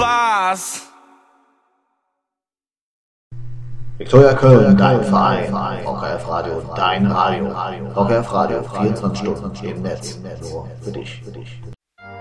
Spaß. Viktoria Köln, dein Verein. Rock AF Radio, dein Radio. Rock AF Radio, 24 Stunden im Netz. Nur für dich.